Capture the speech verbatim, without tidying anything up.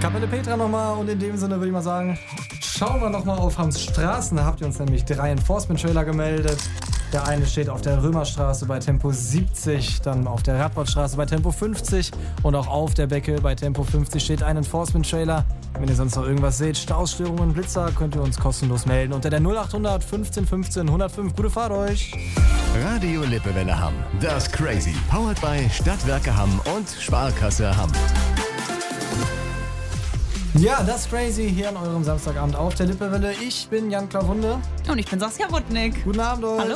Kapelle Petra nochmal und in dem Sinne würde ich mal sagen, schauen wir nochmal auf Hans Straßen. Da habt ihr uns nämlich drei Enforcement-Trailer gemeldet. Der eine steht auf der Römerstraße bei Tempo siebzig, dann auf der Radbottstraße bei Tempo fünfzig und auch auf der Becke bei Tempo fünfzig steht ein Enforcement-Trailer. Wenn ihr sonst noch irgendwas seht, Stausstörungen, Blitzer, könnt ihr uns kostenlos melden unter der null achthundert fünfzehn fünfzehn hundertfünf. Gute Fahrt euch! Radio Lippewelle Hamm, das Crazy. Powered by Stadtwerke Hamm und Sparkasse Hamm. Ja, das Crazy hier an eurem Samstagabend auf der Lippewelle. Ich bin Jan Klawunde. Und ich bin Saskia Wutnick. Guten Abend euch. Hallo.